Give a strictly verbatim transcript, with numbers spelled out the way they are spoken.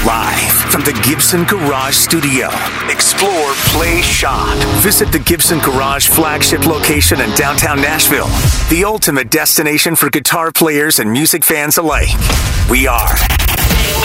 Live from the Gibson Garage Studio. Explore, play, shop. Visit the Gibson Garage flagship location in downtown Nashville. The ultimate destination for guitar players and music fans alike. We are